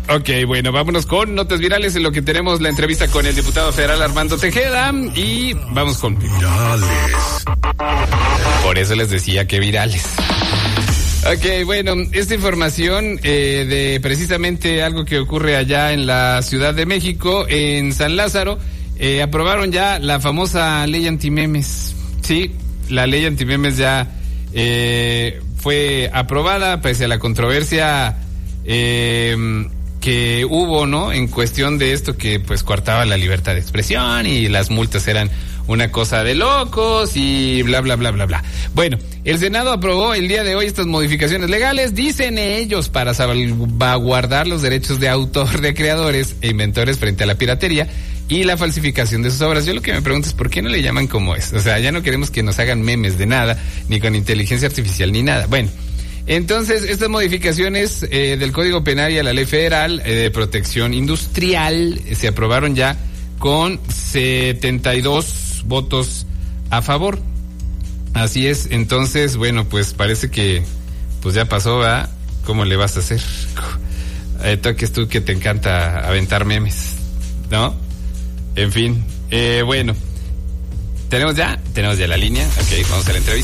Ok, bueno, vámonos con notas virales, en lo que tenemos la entrevista con el diputado federal Armando Tejeda y vamos con virales. Por eso les decía que virales. Ok, bueno, esta información de precisamente algo que ocurre allá en la Ciudad de México, en San Lázaro, aprobaron ya la famosa ley antimemes. Sí, la ley antimemes ya fue aprobada pese a la controversia que hubo, ¿no? En cuestión de esto que pues coartaba la libertad de expresión y las multas eran una cosa de locos y bla, bla, bla, bla, bla. Bueno, el Senado aprobó el día de hoy estas modificaciones legales, dicen ellos, para salvaguardar los derechos de autor de creadores e inventores frente a la piratería y la falsificación de sus obras. Yo lo que me pregunto es ¿por qué no le llaman como es? O sea, ya no queremos que nos hagan memes de nada, ni con inteligencia artificial, ni nada. Bueno, entonces, estas modificaciones del Código Penal y a la Ley Federal de Protección Industrial se aprobaron ya con 72 votos a favor. Así es, entonces, bueno, pues parece que pues ya pasó, ¿verdad? ¿Cómo le vas a hacer? Toques tú que te encanta aventar memes, ¿no? En fin, bueno, ¿tenemos ya la línea? Ok, vamos a la entrevista.